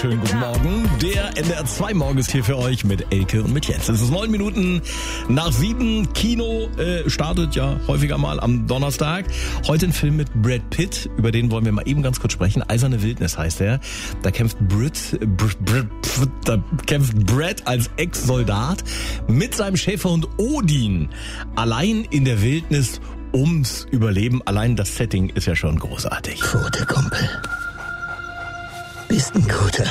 Schönen guten Morgen. Der NDR 2 Morgen ist hier für euch mit Elke und mit Jens. Es ist 9 Minuten nach 7. Kino startet ja häufiger mal am Donnerstag. Heute ein Film mit Brad Pitt, über den wollen wir mal eben ganz kurz sprechen. Eiserne Wildnis heißt er. Da kämpft Brad als Ex-Soldat mit seinem Schäferhund Odin allein in der Wildnis ums Überleben. Allein das Setting ist ja schon großartig. Gute Kumpel. Bist ein guter.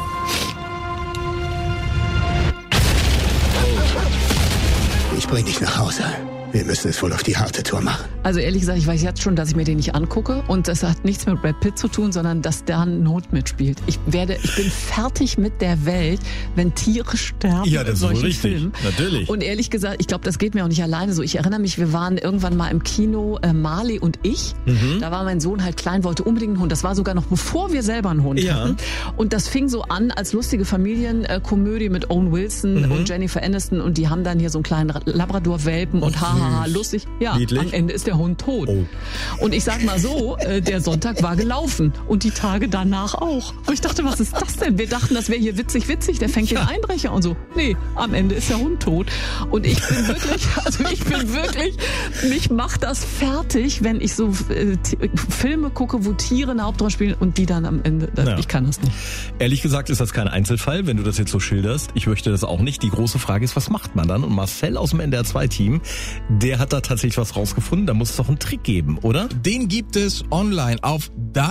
Ich bring dich nach Hause. Wir müssen es wohl auf die harte Tour machen. Also ehrlich gesagt, ich weiß jetzt schon, dass ich mir den nicht angucke. Und das hat nichts mit Brad Pitt zu tun, sondern dass da Not mitspielt. Ich bin fertig mit der Welt, wenn Tiere sterben in solchen Filmen. Natürlich. Und ehrlich gesagt, ich glaube, das geht mir auch nicht alleine so. Ich erinnere mich, wir waren irgendwann mal im Kino, Marley und ich. Da war mein Sohn halt klein, wollte unbedingt einen Hund. Das war sogar noch bevor wir selber einen Hund hatten. Und das fing so an als lustige Familienkomödie mit Owen Wilson und Jennifer Aniston. Und die haben dann hier so einen kleinen Labrador-Welpen und lustig. Ja, niedlich. Am Ende ist der Hund tot. Oh. Und ich sag mal so, der Sonntag war gelaufen und die Tage danach auch. Und ich dachte, was ist das denn? Wir dachten, das wäre hier witzig, der fängt den Einbrecher und so. Nee, am Ende ist der Hund tot. Und ich bin wirklich, mich macht das fertig, wenn ich so Filme gucke, wo Tiere eine Hauptrolle spielen und die dann am Ende, ich kann das nicht. Ehrlich gesagt ist das kein Einzelfall, wenn du das jetzt so schilderst. Ich möchte das auch nicht. Die große Frage ist, was macht man dann? Und Marcel aus dem NDR 2 Team, der hat da tatsächlich was rausgefunden. Da muss es doch einen Trick geben, oder? Den gibt es online auf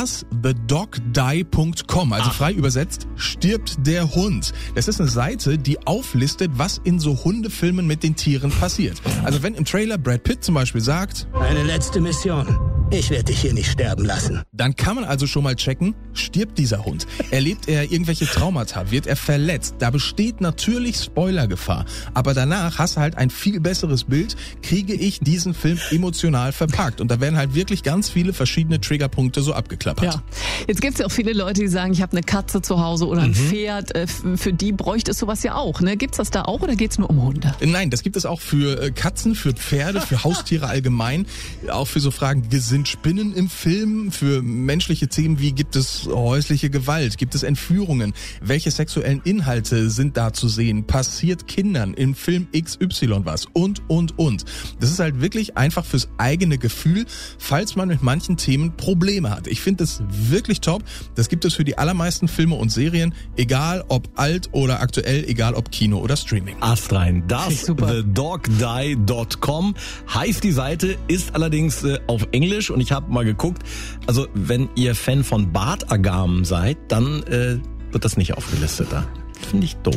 doesthedogdie.com. Also frei übersetzt, stirbt der Hund. Das ist eine Seite, die auflistet, was in so Hundefilmen mit den Tieren passiert. Also wenn im Trailer Brad Pitt zum Beispiel sagt, eine letzte Mission. Ich werde dich hier nicht sterben lassen. Dann kann man also schon mal checken, stirbt dieser Hund? Erlebt er irgendwelche Traumata? Wird er verletzt? Da besteht natürlich Spoilergefahr. Aber danach hast du halt ein viel besseres Bild, kriege ich diesen Film emotional verpackt. Und da werden halt wirklich ganz viele verschiedene Triggerpunkte so abgeklappert. Ja. Jetzt gibt es ja auch viele Leute, die sagen, ich habe eine Katze zu Hause oder ein Pferd. Für die bräuchte es sowas ja auch. Ne? Gibt's das da auch oder geht's nur um Hunde? Nein, das gibt es auch für Katzen, für Pferde, für Haustiere allgemein. Auch für so Fragen, sind Spinnen im Film? Für menschliche Themen wie, gibt es häusliche Gewalt? Gibt es Entführungen? Welche sexuellen Inhalte sind da zu sehen? Passiert Kindern im Film XY was? Und. Das ist halt wirklich einfach fürs eigene Gefühl, falls man mit manchen Themen Probleme hat. Ich finde das wirklich top. Das gibt es für die allermeisten Filme und Serien, egal ob alt oder aktuell, egal ob Kino oder Streaming. Astrein, thedogdie.com heißt die Seite, ist allerdings auf Englisch und ich habe mal geguckt, also wenn ihr Fan von Bartagamen seid, dann wird das nicht aufgelistet da. Finde ich doof.